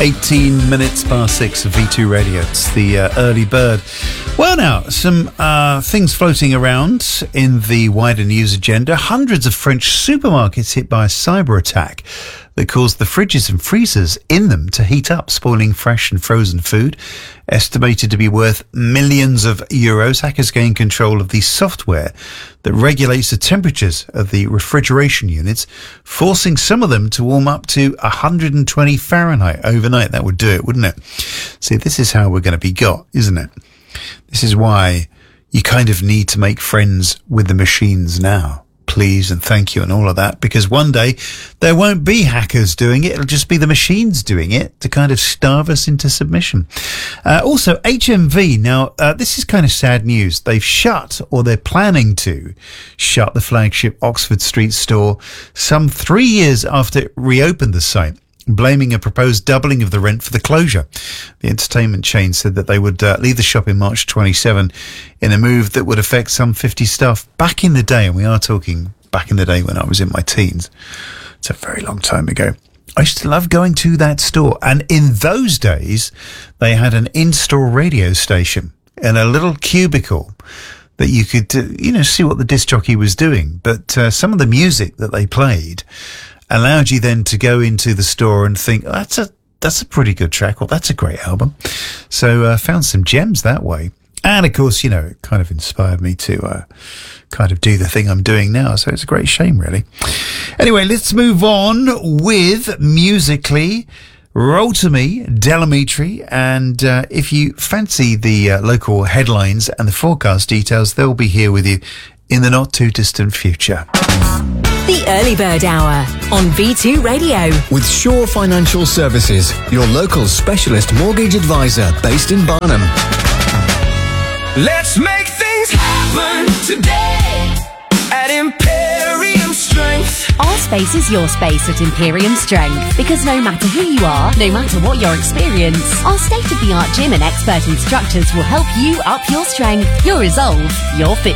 18 minutes past 6 of V2 Radio. It's the early bird. Well, now, some things floating around in the wider news agenda. Hundreds of French supermarkets hit by a cyber attack that caused the fridges and freezers in them to heat up, spoiling fresh and frozen food. Estimated to be worth millions of euros, hackers gained control of the software that regulates the temperatures of the refrigeration units, forcing some of them to warm up to 120 Fahrenheit overnight. That would do it, wouldn't it? See, this is how we're going to be got, isn't it? This is why you kind of need to make friends with the machines now. Please and thank you and all of that, because one day there won't be hackers doing it. It'll just be the machines doing it to kind of starve us into submission. Also, HMV. Now, this is kind of sad news. They've shut, or they're planning to shut, the flagship Oxford Street store some 3 years after it reopened the site, blaming a proposed doubling of the rent for the closure. The entertainment chain said that they would leave the shop in March 27 in a move that would affect some 50 staff. Back in the day, and we are talking back in the day when I was in my teens, it's a very long time ago, I used to love going to that store. And in those days, they had an in-store radio station in a little cubicle that you could, see what the disc jockey was doing. But some of the music that they played allowed you then to go into the store and think, oh, that's a pretty good track, or that's a great album. So found some gems that way. And of course, it kind of inspired me to kind of do the thing I'm doing now. So it's a great shame, really. Anyway, let's move on with Musically. Roll to Me, Delamitri, and if you fancy the local headlines and the forecast details, they'll be here with you in the not too distant future. The Early Bird Hour on V2 Radio. With Shore Financial Services, your local specialist mortgage advisor based in Barnum. Let's make things happen today at Imperium Strength. Our space is your space at Imperium Strength, because no matter who you are, no matter what your experience, our state-of-the-art gym and expert instructors will help you up your strength, your resolve, your fitness.